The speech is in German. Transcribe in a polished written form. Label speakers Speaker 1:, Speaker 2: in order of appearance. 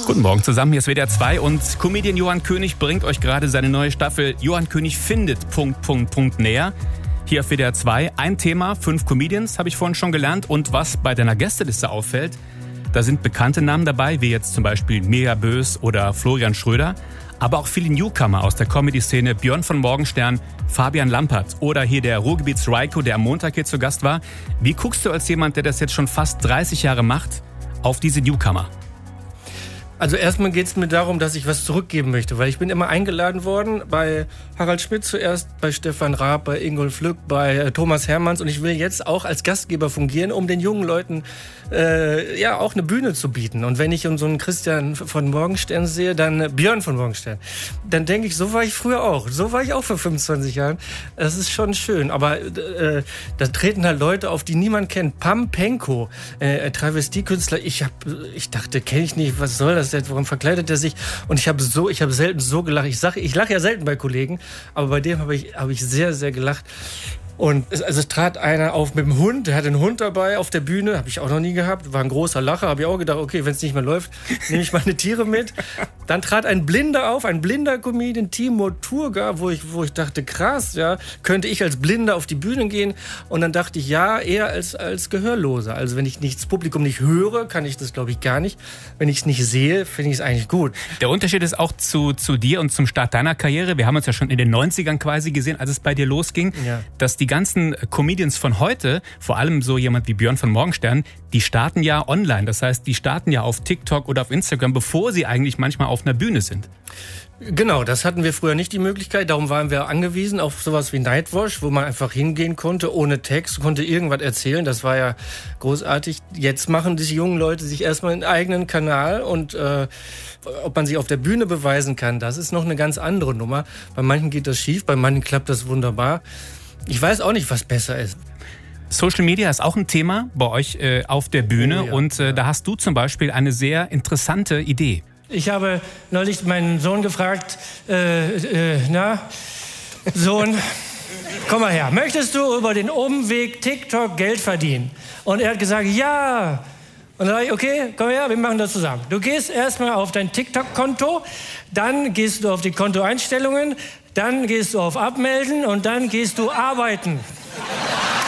Speaker 1: Guten Morgen zusammen, hier ist WDR 2 und Comedian Johann König bringt euch gerade seine neue Staffel Johann König findet... näher. Hier auf WDR 2 ein Thema, 5 Comedians, habe ich vorhin schon gelernt. Und was bei deiner Gästeliste auffällt, da sind bekannte Namen dabei, wie jetzt zum Beispiel Mega Bös oder Florian Schröder. Aber auch viele Newcomer aus der Comedy-Szene, Björn von Morgenstern, Fabian Lampert oder hier der Ruhrgebiets-Raiko, der am Montag hier zu Gast war. Wie guckst du als jemand, der das jetzt schon fast 30 Jahre macht, auf diese Newcomer?
Speaker 2: Also erstmal geht es mir darum, dass ich was zurückgeben möchte, weil ich bin immer eingeladen worden bei Harald Schmidt zuerst, bei Stefan Raab, bei Ingolf Lück, bei Thomas Hermanns und ich will jetzt auch als Gastgeber fungieren, um den jungen Leuten auch eine Bühne zu bieten. Und wenn ich so einen Christian von Morgenstern sehe, dann Björn von Morgenstern, dann denke ich, so war ich früher auch. So war ich auch vor 25 Jahren. Das ist schon schön, aber da treten halt Leute auf, die niemand kennt. Pam Penko, Travestiekünstler, ich dachte, kenne ich nicht, was soll das? Warum verkleidet er sich? Und ich habe selten so gelacht. Ich lache ja selten bei Kollegen, aber bei dem habe ich sehr, sehr gelacht. Und es trat einer auf mit dem Hund, der hatte einen Hund dabei auf der Bühne, habe ich auch noch nie gehabt, war ein großer Lacher, habe ich auch gedacht, okay, wenn es nicht mehr läuft, nehme ich meine Tiere mit. Dann trat ein Blinder auf, ein blinder Comedian, Timo Turga, wo ich dachte, krass, ja, könnte ich als Blinder auf die Bühne gehen? Und dann dachte ich, ja, eher als Gehörloser. Also wenn ich das Publikum nicht höre, kann ich das, glaube ich, gar nicht. Wenn ich es nicht sehe, finde ich es eigentlich gut.
Speaker 1: Der Unterschied ist auch zu dir und zum Start deiner Karriere, wir haben uns ja schon in den 90ern quasi gesehen, als es bei dir losging, ja, dass die ganzen Comedians von heute, vor allem so jemand wie Björn von Morgenstern, die starten ja online. Das heißt, die starten ja auf TikTok oder auf Instagram, bevor sie eigentlich manchmal auf einer Bühne sind.
Speaker 2: Genau, das hatten wir früher nicht die Möglichkeit. Darum waren wir angewiesen auf sowas wie Nightwash, wo man einfach hingehen konnte, ohne Text, konnte irgendwas erzählen. Das war ja großartig. Jetzt machen die jungen Leute sich erstmal einen eigenen Kanal und ob man sich auf der Bühne beweisen kann, das ist noch eine ganz andere Nummer. Bei manchen geht das schief, bei manchen klappt das wunderbar. Ich weiß auch nicht, was besser ist.
Speaker 1: Social Media ist auch ein Thema bei euch auf der Bühne und da hast du zum Beispiel eine sehr interessante Idee.
Speaker 2: Ich habe neulich meinen Sohn gefragt, Sohn, komm mal her, möchtest du über den Umweg TikTok Geld verdienen? Und er hat gesagt, ja. Und dann sage ich, okay, komm her, wir machen das zusammen. Du gehst erstmal auf dein TikTok-Konto, dann gehst du auf die Kontoeinstellungen, dann gehst du auf Abmelden und dann gehst du arbeiten.